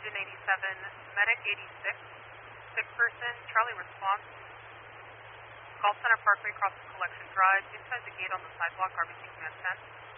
Engine 87, Medic 86, sick person, Charlie response. Call Center Parkway across the Collection Drive, inside the gate on the sidewalk, RBC Command 10.